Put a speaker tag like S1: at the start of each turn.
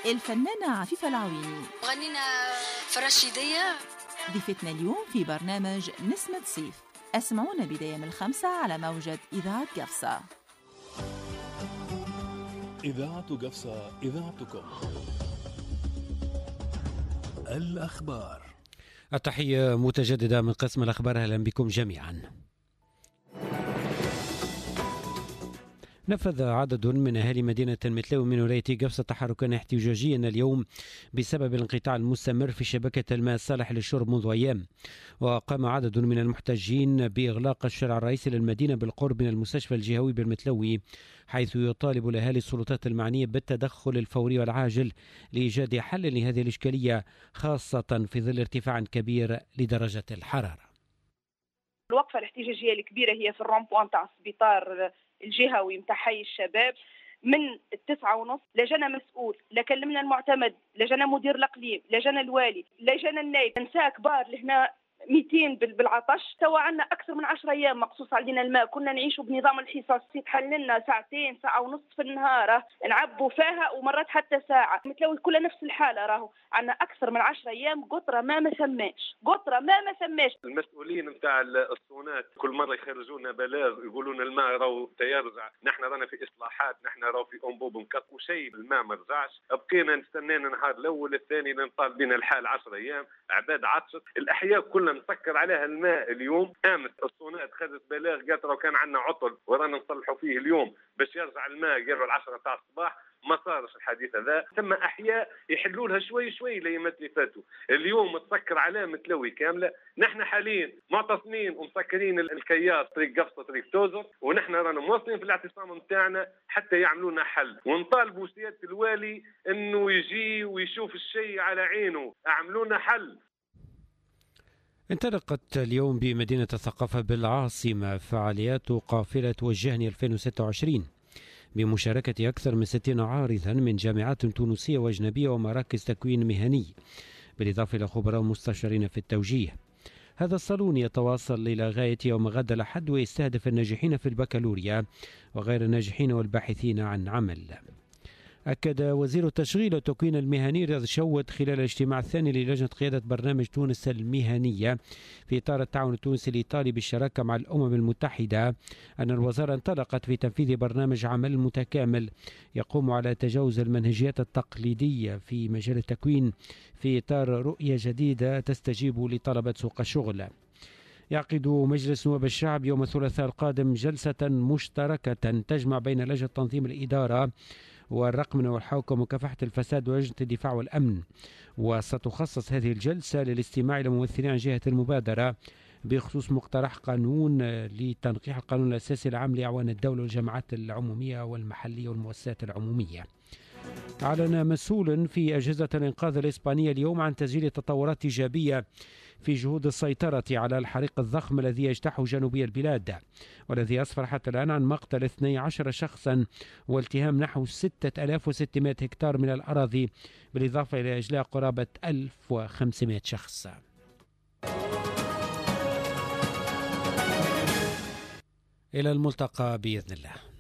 S1: الفنانة عفيفة العويني
S2: غنينا في الرشيدية.
S1: ضيفتنا اليوم في برنامج نسمة صيف. اسمعونا بداية من 5 على موجة إذاعة قفصة.
S3: إذاعة قفصة، إذاعتكم. الأخبار.
S4: التحية متجددة من قسم الأخبار، أهلا بكم جميعا. نفذ عدد من أهالي مدينة المتلاوي من ولاية قفصة تحركا احتجاجيا اليوم بسبب الانقطاع المستمر في شبكة الماء الصالح للشرب منذ أيام. وقام عدد من المحتجين بإغلاق الشارع الرئيسي للمدينة بالقرب من المستشفى الجهوي بالمتلوي، حيث يطالب الأهالي السلطات المعنية بالتدخل الفوري والعاجل لإيجاد حل لهذه الإشكالية، خاصة في ظل ارتفاع كبير لدرجة الحرارة.
S5: الوقفة الاحتجاجية الكبيرة هي في الرومبوان تاع السبيطار الجهوي متاع حي الشباب من 9:30. لجانا مسؤول، لا كلمنا المعتمد، لجانا مدير الاقليم، لجانا الوالي، لجانا النايب، نساء كبار لهنا 200 بالعطش. توا عندنا اكثر من 10 ايام مقصوص علينا الماء. كنا نعيشوا بنظام الحصص، يتحل لنا ساعتين، ساعه ونص في النهار نعبوا فيها، ومرات حتى ساعه. متلوي كلها نفس الحاله، راهو عندنا اكثر من 10 ايام قطره ما ثماش، قطره ما ثماش.
S6: المسؤولين نتاع الصونات كل مره يخرجونا بلاغ يقولون الماء راهو تيرجع، نحن رانا في اصلاحات، نحن راهو في انبوب مكك وشيء، الماء ما رجعش. بقينا نستنينا النهار الاول الثاني نطال بنا الحال 10 ايام، عباد عطشت، الاحياء كلها مسكر عليها الماء. اليوم امس الصونات خرجت بلاغ قالت لو كان عندنا عطل ورانا نصلحوا فيه اليوم باش يرجع الماء قالوا 10 تاع الصباح، ما صارش الحديث هذا. ثم احياء يحلوا لها شوي شوي الايامات اللي فاتوا، اليوم تسكر على متلوي كامله. نحن حاليا معتصمين ومسكرين الكياس طريق قفصه طريق توزر، ونحن رانا مواصلين في الاعتصام نتاعنا حتى يعملوا لنا حل، ونطالبوا سياده الوالي انه يجي ويشوف الشيء على عينه، اعملوا لنا حل.
S4: انطلقت اليوم بمدينة الثقافة بالعاصمة فعاليات قافلة وجهني 2026 بمشاركة أكثر من 60 عارضا من جامعات تونسية وأجنبية ومراكز تكوين مهني، بالإضافة إلى خبراء مستشارين في التوجيه. هذا الصالون يتواصل إلى غاية يوم غد الأحد، ويستهدف الناجحين في البكالوريا وغير الناجحين والباحثين عن عمل. أكد وزير التشغيل والتكوين المهني رياض شوت خلال الاجتماع الثاني للجنة قيادة برنامج تونس المهنية في إطار التعاون التونسي الإيطالي بالشراكة مع الأمم المتحدة أن الوزارة انطلقت في تنفيذ برنامج عمل متكامل يقوم على تجاوز المنهجيات التقليدية في مجال التكوين في إطار رؤية جديدة تستجيب لطلبة سوق الشغل. يعقد مجلس نواب الشعب يوم الثلاثاء القادم جلسة مشتركة تجمع بين لجنة تنظيم الإدارة والرقمنة والحوكمة ومكافحة الفساد ولجنة الدفاع والأمن، وستخصص هذه الجلسة للاستماع إلى ممثلين عن جهة المبادرة بخصوص مقترح قانون لتنقيح القانون الأساسي العام لأعوان الدولة والجماعات العمومية والمحلية والمؤسسات العمومية. أعلن مسؤول في أجهزة الإنقاذ الإسبانية اليوم عن تسجيل تطورات إيجابية في جهود السيطرة على الحريق الضخم الذي يجتاح جنوبي البلاد، والذي أسفر حتى الآن عن مقتل 12 شخصا والتهام نحو 6600 هكتار من الأراضي، بالإضافة إلى إجلاء قرابة 1500 شخص. إلى الملتقى بإذن الله.